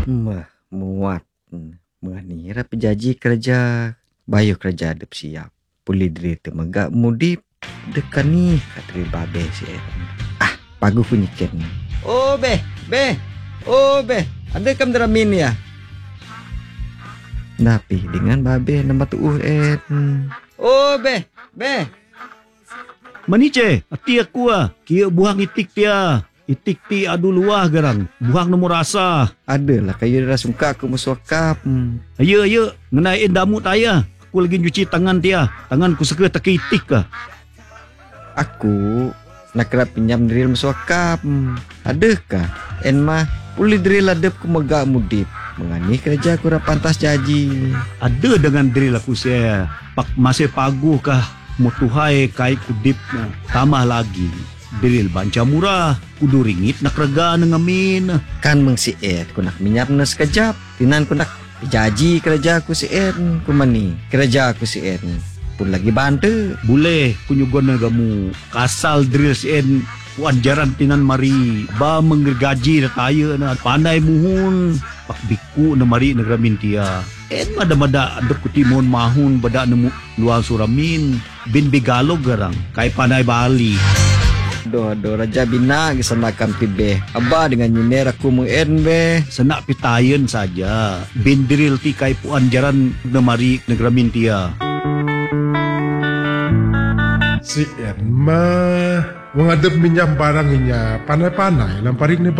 Muat. Ni ra pejaji kerja. Bayu kerja adep siap. Pulih diri temegak mudip. Dekan ni katri babe si pagu kunyiken. Oh be. Ada kam deramin ya? Napi dengan babe nama tuuh Oh be. Manice, ati aku kia buang itik tia. Itik ti adu luah garang. Buang nemu rasa. Adalah kayu dah sungka aku musuakap. Ayo, ngenain damu taya. Aku lagi cuci tangan tia. Tangan ku suka teki itik kah. Aku nak kena pinjam drill musuakap. Adakah? Mah pulih drill adep ku megak mudip. Mengani kerja aku dah pantas jaji. Ada dengan drill aku saya. Pak masih paguh kah. Mutuhai kai kudip na. Tambah lagi. Drill banca murah. Kudu ringit nak rega nengamin. Kan mengsiet ku nak minyap na sekejap. Tinan ku nak jaji kerja aku siet. Kumani kerja aku siet. Pun lagi bantu. Boleh kunyugon negamu. Kasal drill sien. Wajaran tinan mari. Ba menggergaji dataya na. Pandai muhun. Pak biku na mari negramin tia. Mada-mada ada kutimon mahun bada nemu luang suramin. Bin bigalog garang. Kai pandai bali. Doh raja bina gisanakan pibe. Aba dengan nyiner aku muen be. Senak pitayen saja. Bin drill ti kai puan jaran na mari negramin tia. Si Enma menghadap minyak barang inya panai-panai lamparing ni